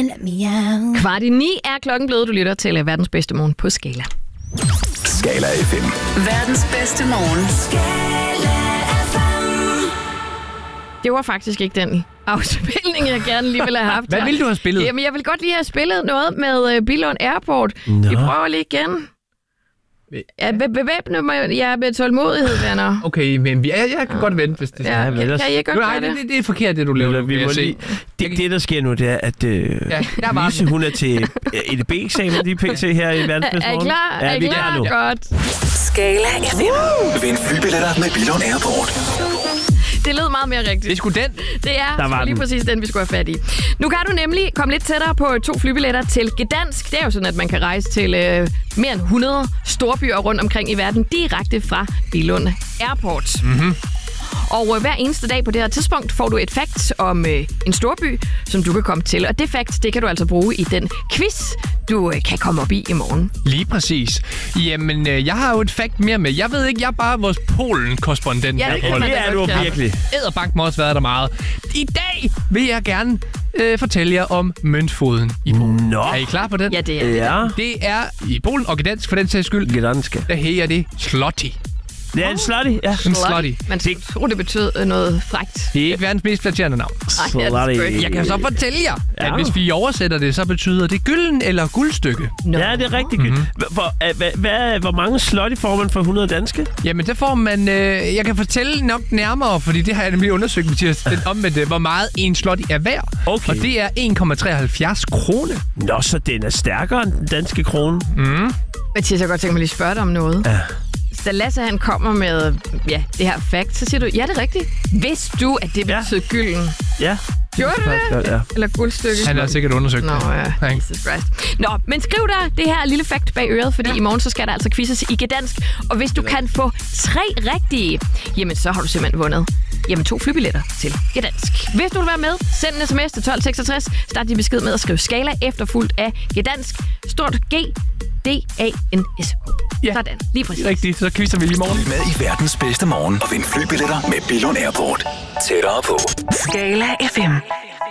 9:15 er klokken blevet. Du lytter til verdens bedste morgen på Skala. Skala FM. Verdens bedste morgen. Skala FM. Det var faktisk ikke den afspilning, jeg gerne lige ville have haft. Hvad ville du have spillet? Jamen, jeg vil godt lige have spillet noget med Billund Airport. Nå. Vi prøver lige igen. Bevæbne mig med tålmodighed, venner. Okay, men jeg kan godt vente, hvis det Ja, kan I ikke godt nej, gøre det? det er forkert, det du laver. Vi må lige... Det, der sker nu, det er, at Lise, hun er til EDB-eksamen lige pt. her i verdens bedste morgen. Er I klar? Ja, er I vi er klar? klar nu. Godt. Skala FM. Vind flybilletter med Billund Airport. Det lød meget mere rigtigt. Det er sgu den. Det er lige præcis den, vi skulle have fat i. Nu kan du nemlig komme lidt tættere på 2 flybilletter til Gdansk. Det er jo sådan, at man kan rejse til mere end 100 storbyer rundt omkring i verden direkte fra Billund Airport. Mm-hmm. Og hver eneste dag på det her tidspunkt får du et fact om en storby, som du kan komme til. Og det fact, det kan du altså bruge i den quiz, du kan komme op i morgen. Lige præcis. Jamen, jeg har jo et fact mere med. Jeg ved ikke, jeg er bare vores Polen-korrespondent. Ja, det er du virkelig. Æderbank må også være der meget. I dag vil jeg gerne fortælle jer om møntfoden i Polen. Nå. Er I klar på den? Ja, det er Ja. Det er i Polen, og Gdansk for den sags skyld, Gdansk. der hedder det slotty. Det er en slutty, ja. En slotty. Man tror, det betød noget frækt. Det er ikke verdens mest flatterende navn. Slutty. Jeg kan så fortælle jer, at hvis vi oversætter det, så betyder det gylden eller guldstykke. No. Ja, det er rigtig godt. Hvor mange slutty får man for 100 danske? Jamen, det får man... jeg kan fortælle nok nærmere, fordi det har jeg nemlig undersøgt, Mathias, om hvor meget en slotty er værd. Okay. Og det er 1,73 kroner. Nå, så den er stærkere end den danske krone. Mathias, jeg godt tænke mig lige at spørge dig om noget. Ja. Da Lasse han kommer med det her fact, så siger du, ja, det er rigtigt. Vidste du, at det betød gylden? Ja. Gjorde du det? Godt, ja. Eller guldstykke? Han har sikkert undersøgt Nå, det. ja. Jesus Christ. Nå, men skriv dig det her lille fact bag øret, fordi i morgen så skal der altså quizzes i Gdansk. Og hvis du kan få 3 rigtige, jamen så har du simpelthen vundet 2 flybilletter til Gdansk. Hvis du vil være med, send en sms til 1266. Start din besked med at skrive Skala efterfulgt af Gdansk. Stort G. D-A-N-S. Ja. Sådan, lige præcis. Rigtigt, så quizzer vi i morgen. Med i verdens bedste morgen og vind flybilletter med Billund Airport. Tættere på. Skala FM.